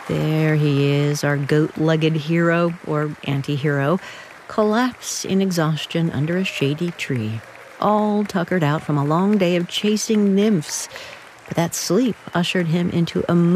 There he is, our goat-legged hero, or anti-hero, collapsed in exhaustion under a shady tree, all tuckered out from a long day of chasing nymphs. But that sleep ushered him into a